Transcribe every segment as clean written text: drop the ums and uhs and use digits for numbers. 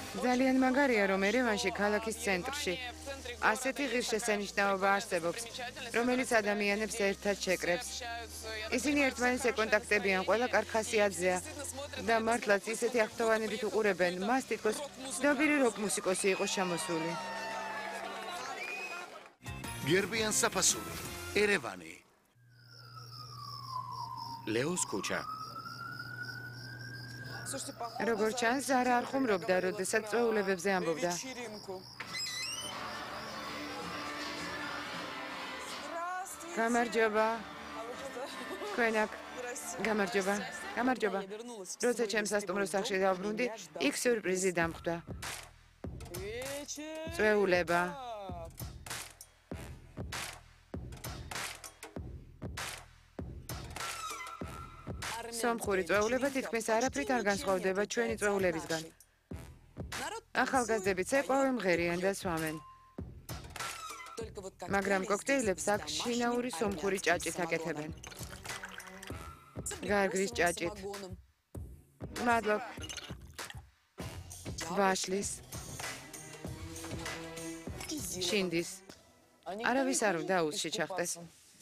ძალიან მაგარია, რომ ერევანში, ქალაქის ცენტრში, ასეთი ღირსშესანიშნაობა არსებობს, რომელიც ადამიანებს ერთად შეკრებს. ისინი ერთმანეთს ეკონტაქტებიან, ყველა კარგ ხასიათზეა და მართლაც ისეთი აღფრთოვანებით უყურებენ, მას თითქოს ცნობილი როკ მუსიკოსი იყოს ჩამოსული. გერბიან საფასური, ერევანი. ლეოს ქუჩა. როგორც ჩანს, ზარა არ ხუმრობდა, როდესაც წვეულებებზე ამბობდა. გამარჯობა. თქვენ აქ. გამარჯობა. გამარჯობა. როცა ჩემს სასტუმროს სახლში დავბრუნდი, იქ სიურპრიზი დამხვდა. წვეულება. სომხური წვეულება თითქმის არაფრით არ განსხვავდება ჩვენი წვეულებისგან. ახალგაზრდებიც ეყვავენ, მღერიან და სვამენ. მაგრამ კოქტეილებს აქ შინაური სომხური ჭაჭით აკეთებენ. გარგრის ჭაჭით. მადლობ. ვაშლის. შინდის. არავის არ უნდა აუზში ჩახტეს.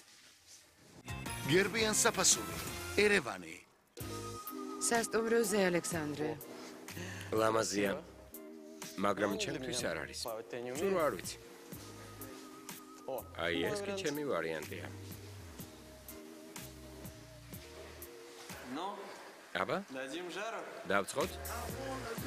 გერბიან საფასური, ერევანი. სასტუმროზე ალექსანდრე. ლამაზია. მაგრამ ჩემთვის არ არის. სულ არ ვიცი. აი ეს კი ჩემი ვარიანტია. აბა? დავწყოთ?